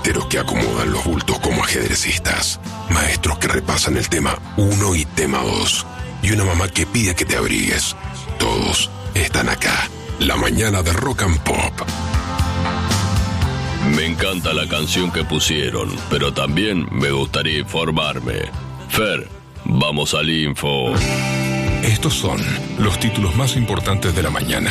Gaiteros que acomodan los bultos como ajedrecistas. Maestros que repasan el tema 1 y tema 2. Y una mamá que pide que te abrigues. Todos están acá. La mañana de Rock and Pop. Me encanta la canción que pusieron, pero también me gustaría informarme. Fer, vamos al info. Estos son los títulos más importantes de la mañana.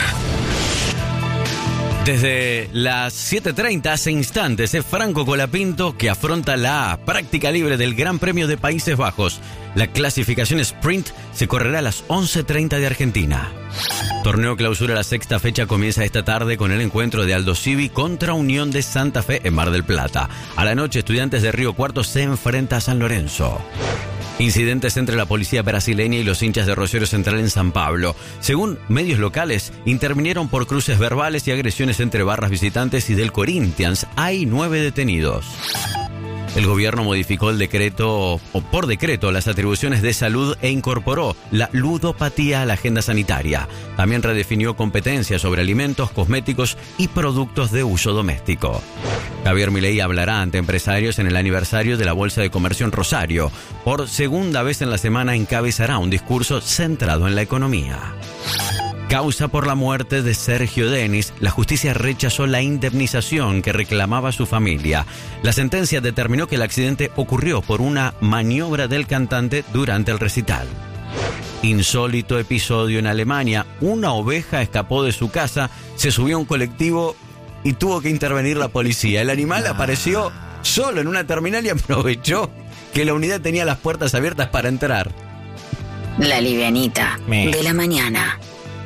Desde las 7:30 hace instantes es Franco Colapinto que afronta la práctica libre del Gran Premio de Países Bajos. La clasificación sprint se correrá a las 11:30 de Argentina. Torneo Clausura, la sexta fecha comienza esta tarde con el encuentro de Aldo Civi contra Unión de Santa Fe en Mar del Plata. A la noche, Estudiantes de Río Cuarto se enfrenta a San Lorenzo. Incidentes entre la policía brasileña y los hinchas de Rosario Central en San Pablo. Según medios locales, intervinieron por cruces verbales y agresiones entre barras visitantes y del Corinthians. Hay 9 detenidos. El gobierno modificó por decreto las atribuciones de salud e incorporó la ludopatía a la agenda sanitaria. También redefinió competencias sobre alimentos, cosméticos y productos de uso doméstico. Javier Milei hablará ante empresarios en el aniversario de la Bolsa de Comercio en Rosario. Por segunda vez en la semana encabezará un discurso centrado en la economía. Causa por la muerte de Sergio Denis, la justicia rechazó la indemnización que reclamaba su familia. La sentencia determinó que el accidente ocurrió por una maniobra del cantante durante el recital. Insólito episodio en Alemania. Una oveja escapó de su casa, se subió a un colectivo y tuvo que intervenir la policía. El animal apareció solo en una terminal y aprovechó que la unidad tenía las puertas abiertas para entrar. La livianita de la mañana.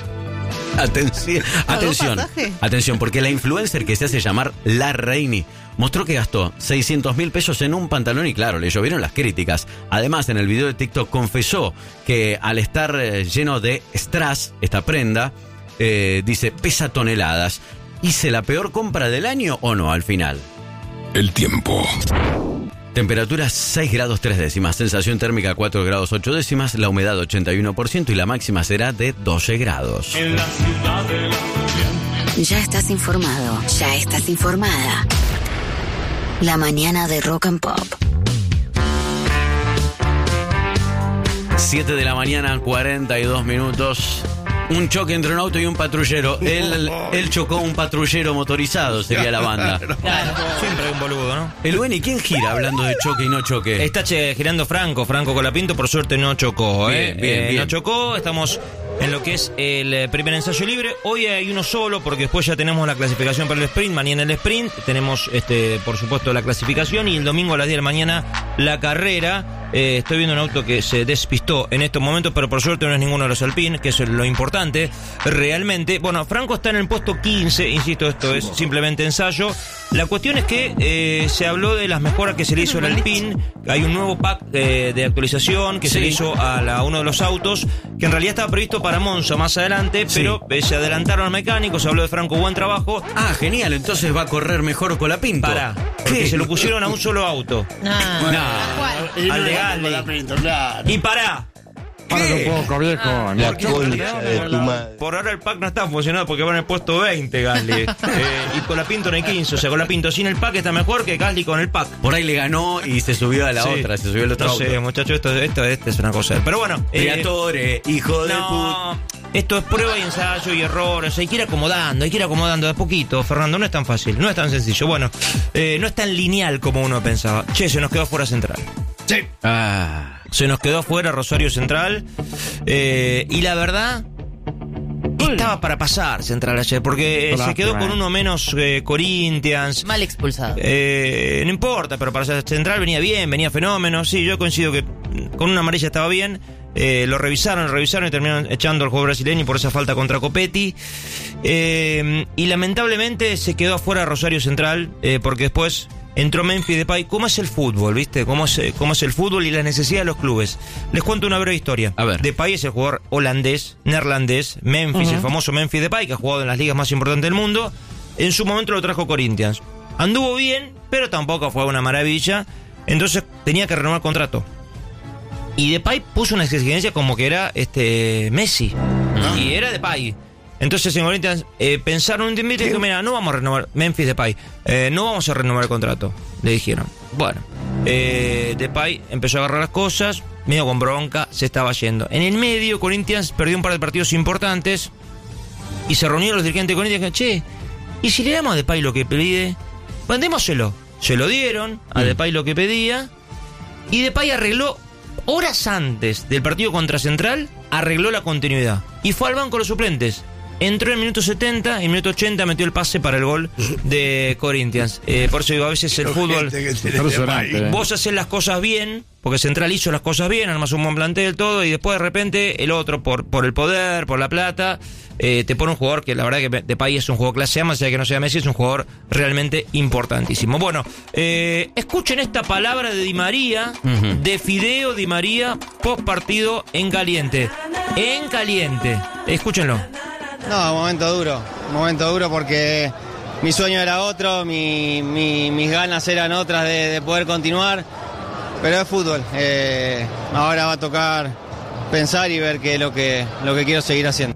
Atención, porque la influencer que se hace llamar La Reini mostró que gastó 600.000 pesos en un pantalón y claro, le llovieron las críticas. Además, en el video de TikTok confesó que al estar lleno de strass, esta prenda, dice, pesa toneladas. ¿Hice la peor compra del año o no al final? El tiempo. Temperatura 6 grados 3 décimas, sensación térmica 4 grados 8 décimas, la humedad 81% y la máxima será de 12 grados. Ya estás informado, ya estás informada. La mañana de Rock and Pop. 7 de la mañana, 42 minutos. Un choque entre un auto y un patrullero. Él chocó un patrullero motorizado, sería la banda. Claro, siempre hay un boludo, ¿no? El Beni, ¿quién gira hablando de choque y no choque? Está girando Franco Colapinto, por suerte no chocó, Bien. No chocó, estamos en lo que es el primer ensayo libre. Hoy hay uno solo, porque después ya tenemos la clasificación para el sprint. Mañana el sprint, tenemos por supuesto la clasificación y el domingo a las 10 de la mañana la carrera. Estoy viendo un auto que se despistó en estos momentos, pero por suerte no es ninguno de los Alpine, que es lo importante realmente. Bueno, Franco está en el puesto 15, insisto, esto es simplemente ensayo. La cuestión es que se habló de las mejoras que se le hizo al Alpine. Hay un nuevo pack de actualización que se le hizo a uno de los autos, que en realidad estaba previsto para Monza más adelante, pero se adelantaron al mecánico, se habló de Franco, buen trabajo. Ah, genial, entonces va a correr mejor Colapinto. Porque se lo pusieron a un solo auto. Al de Gasly. Y pará. Para un poco, viejo. La concha de tu madre. Por ahora el pack no está funcionando porque va en el puesto 20, Gasly. Y Colapinto en el 15. O sea, Colapinto sin el pack está mejor que Gasly con el pack. Por ahí le ganó y se subió a la otra, se subió al otro auto. No sé, muchachos, esto es una cosa. Pero bueno. Creatore, hijo de puta. Esto es prueba y ensayo y errores. Hay que ir acomodando de a poquito. Fernando, no es tan fácil, no es tan sencillo. Bueno, no es tan lineal como uno pensaba. Che, se nos quedó fuera Central. Sí. Se nos quedó fuera Rosario Central. Y la verdad, estaba para pasar Central ayer, porque se quedó con uno menos Corinthians. Mal expulsado. No importa, pero para Central venía bien, venía fenómeno. Sí, yo coincido que con una amarilla estaba bien. Lo revisaron y terminaron echando al jugador brasileño por esa falta contra Copetti. Y lamentablemente se quedó afuera Rosario Central, porque después entró Memphis Depay. ¿Cómo es el fútbol, viste? ¿Cómo es el fútbol y las necesidades de los clubes? Les cuento una breve historia. A ver. Depay es el jugador neerlandés. Memphis, el famoso Memphis Depay, que ha jugado en las ligas más importantes del mundo. En su momento lo trajo Corinthians. Anduvo bien, pero tampoco fue una maravilla. Entonces tenía que renovar contrato. Y Depay puso una exigencia como que era Messi. Y era Depay. Entonces en Corinthians pensaron un tiempo y dijeron, mira, no vamos a renovar, Memphis Depay, no vamos a renovar el contrato, le dijeron. Bueno, Depay empezó a agarrar las cosas, medio con bronca, se estaba yendo. En el medio, Corinthians perdió un par de partidos importantes y se reunieron los dirigentes de Corinthians y dijeron, che, ¿y si le damos a Depay lo que pide? Mandémoselo. Se lo dieron a Depay lo que pedía y Depay arregló, horas antes del partido contra Central, arregló la continuidad y fue al banco de los suplentes. Entró en el minuto 70, en el minuto 80 metió el pase para el gol de Corinthians. Por eso digo, a veces el fútbol, vos haces las cosas bien, porque Central hizo las cosas bien, armas un buen plantel, todo, y después de repente el otro, por el poder, por la plata, te pone un jugador que la verdad que Depay es un jugador clase A, más allá de que no sea Messi, es un jugador realmente importantísimo. Bueno, escuchen esta palabra de Di María, de Fideo Di María, post partido en caliente. En caliente. Escúchenlo. No, momento duro porque mi sueño era otro, mis ganas eran otras de poder continuar, pero es fútbol. Ahora va a tocar pensar y ver qué es lo que quiero seguir haciendo.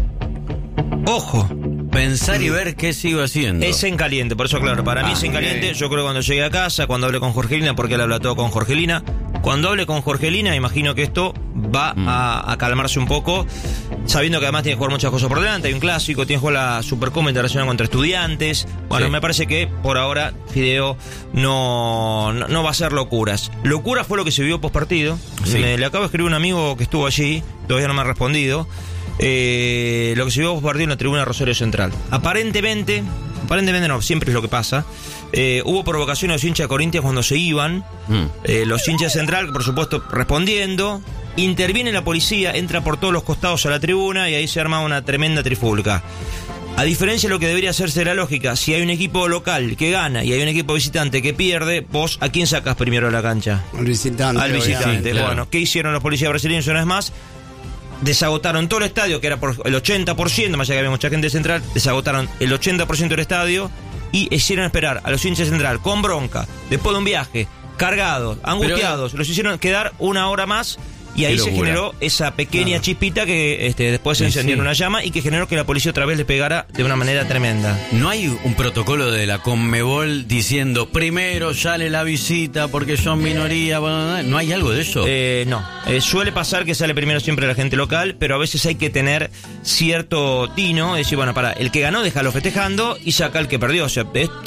Ojo. Pensar y ver qué sigo haciendo. Es en caliente, por eso claro, para mí es en caliente. Yo creo que cuando llegue a casa, cuando hable con Jorgelina, porque él habla todo con Jorgelina, cuando hable con Jorgelina, imagino que esto va a calmarse un poco, sabiendo que además tiene que jugar muchas cosas por delante. Hay un clásico, tiene que jugar la Supercopa Internacional contra Estudiantes. Bueno, sí. Me parece que por ahora Fideo no va a hacer locuras. Locura fue lo que se vio post partido. Sí. Le acabo de escribir a un amigo que estuvo allí, todavía no me ha respondido. Lo que se vio post partido en la tribuna Rosario Central. Aparentemente no, siempre es lo que pasa. Hubo provocaciones de los hinchas de Corinthians cuando se iban. Los hinchas de Central, por supuesto, respondiendo. Interviene la policía, entra por todos los costados a la tribuna y ahí se arma una tremenda trifulca. A diferencia de lo que debería hacerse la lógica, si hay un equipo local que gana y hay un equipo visitante que pierde, vos ¿a quién sacás primero a la cancha? Al visitante. Al visitante. Sí, claro. Bueno, ¿qué hicieron los policías brasileños una vez más? Desagotaron todo el estadio, que era por el 80%, más allá que había mucha gente central, desagotaron el 80% del estadio y hicieron esperar a los hinchas de Central con bronca, después de un viaje, cargados, angustiados, los hicieron quedar una hora más. Y ahí se generó esa pequeña chispita que después se encendió en una llama y que generó que la policía otra vez le pegara de una manera tremenda. ¿No hay un protocolo de la Conmebol diciendo primero sale la visita porque son minoría? ¿No hay algo de eso? No. Suele pasar que sale primero siempre la gente local, pero a veces hay que tener cierto tino. Es decir, bueno, el que ganó déjalo festejando y saca al que perdió. O sea,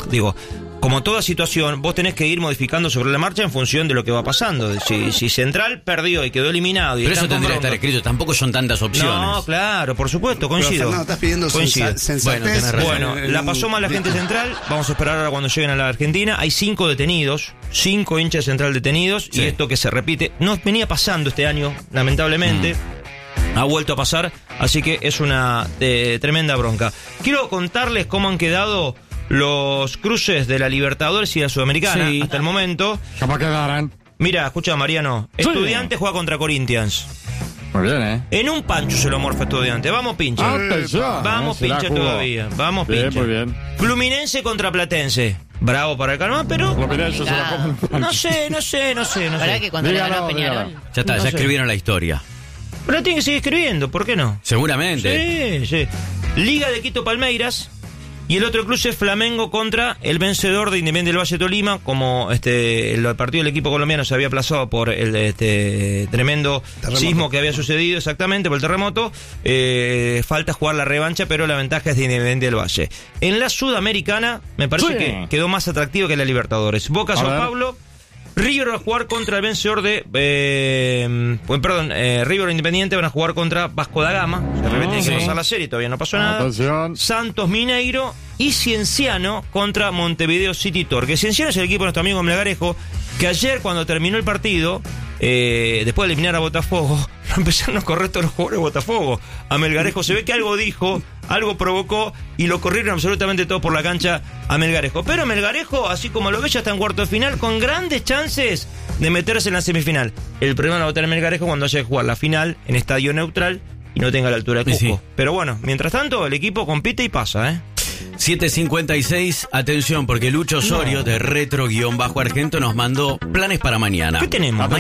como toda situación, vos tenés que ir modificando sobre la marcha en función de lo que va pasando. Si Central perdió y quedó eliminado... Pero eso tendría que estar escrito, tampoco son tantas opciones. No, claro, por supuesto, coincido. Pero, Fernando, estás pidiendo sensatez. Bueno, la pasó mal la gente Central, vamos a esperar ahora cuando lleguen a la Argentina. Hay 5 detenidos, 5 hinchas de Central detenidos, y esto que se repite, no venía pasando este año, lamentablemente. Ha vuelto a pasar, así que es una tremenda bronca. Quiero contarles cómo han quedado los cruces de la Libertadores y la Sudamericana hasta el momento. ¿Cómo quedarán? Mira, escucha, Mariano. Estudiantes juega contra Corinthians. Muy bien, En un pancho se lo morfa Estudiantes. Vamos, pincha. Vamos, pincha todavía. Vamos, pincha. Bien, muy bien. Fluminense contra Platense. Bravo para el Calma, pero... No sé. ¿Verdad que cuando le ganó Peñarol? Ya está, ya escribieron la historia. Pero tiene que seguir escribiendo, ¿por qué no? Seguramente. Sí. Liga de Quito Palmeiras. Y el otro cruce es Flamengo contra el vencedor de Independiente del Valle de Tolima. Como el partido del equipo colombiano se había aplazado por el tremendo sismo que había sucedido, exactamente, por el terremoto, falta jugar la revancha, pero la ventaja es de Independiente del Valle. En la Sudamericana me parece que quedó más atractivo que la Libertadores. Boca Sao Paulo. River va a jugar contra el vencedor de... River Independiente van a jugar contra Vasco da Gama. De repente tiene que pasar la serie, todavía no pasó nada. Atención. Santos Mineiro y Cienciano contra Montevideo City Torque. Cienciano es el equipo de nuestro amigo Melgarejo, que ayer cuando terminó el partido, después de eliminar a Botafogo, lo empezaron a correr todos los jugadores de Botafogo. A Melgarejo se ve que algo dijo, algo provocó y lo corrieron absolutamente todos por la cancha a Melgarejo. Pero Melgarejo, así como lo ve, ya está en cuarto de final con grandes chances de meterse en la semifinal. El problema lo va a tener Melgarejo cuando haya que jugar la final en estadio neutral y no tenga la altura de Cusco. Sí. Pero bueno, mientras tanto el equipo compite y pasa, 7:56, atención, porque Lucho Osorio de Retro-Argento nos mandó planes para mañana. ¿Qué tenemos?